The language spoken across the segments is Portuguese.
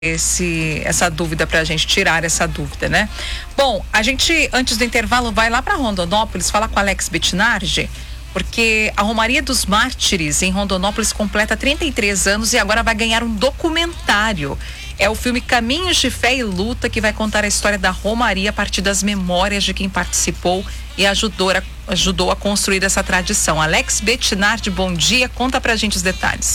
essa dúvida pra gente, tirar essa dúvida, né? Bom, a gente, antes do intervalo, vai lá pra Rondonópolis falar com Alex Bettinardi, porque a Romaria dos Mártires em Rondonópolis completa 33 anos e agora vai ganhar um documentário. É o filme Caminhos de Fé e Luta, que vai contar a história da Romaria a partir das memórias de quem participou e ajudou a construir essa tradição. Alex Bettinardi, bom dia, conta pra gente os detalhes.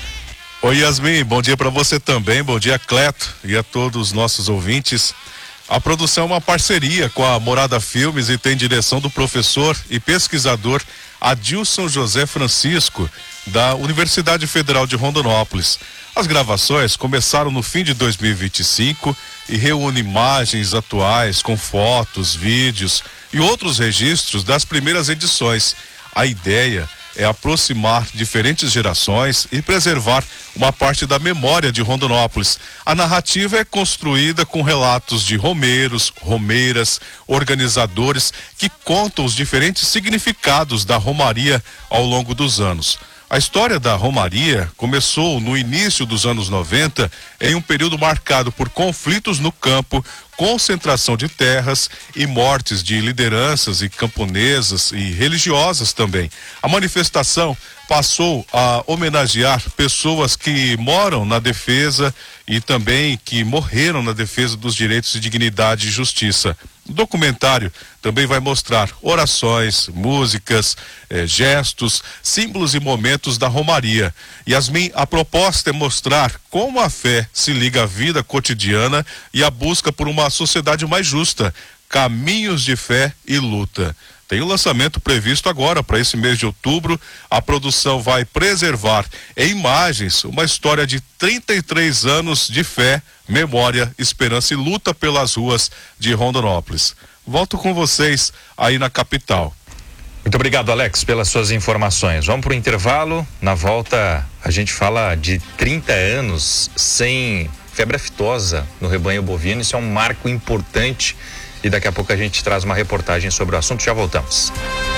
Oi, Yasmin, bom dia para você também, bom dia, Cleto, e a todos os nossos ouvintes. A produção é uma parceria com a Morada Filmes e tem direção do professor e pesquisador Adilson José Francisco, da Universidade Federal de Rondonópolis. As gravações começaram no fim de 2025 e reúnem imagens atuais com fotos, vídeos e outros registros das primeiras edições. A ideia é aproximar diferentes gerações e preservar uma parte da memória de Rondonópolis. A narrativa é construída com relatos de romeiros, romeiras, organizadores que contam os diferentes significados da Romaria ao longo dos anos. A história da Romaria começou no início dos anos 90, em um período marcado por conflitos no campo, concentração de terras e mortes de lideranças e camponesas e religiosas também. A manifestação passou a homenagear pessoas que moram na defesa e também que morreram na defesa dos direitos de dignidade e justiça. O documentário também vai mostrar orações, músicas, gestos, símbolos e momentos da Romaria. Yasmin, a proposta é mostrar como a fé se liga à vida cotidiana e à busca por uma sociedade mais justa. Caminhos de Fé e Luta. Tem o lançamento previsto agora para esse mês de outubro. A produção vai preservar em imagens uma história de 33 anos de fé, memória, esperança e luta pelas ruas de Rondonópolis. Volto com vocês aí na capital. Muito obrigado, Alex, pelas suas informações. Vamos para o intervalo. Na volta a gente fala de 30 anos sem febre aftosa no rebanho bovino. Isso é um marco importante. E daqui a pouco a gente traz uma reportagem sobre o assunto. Já voltamos.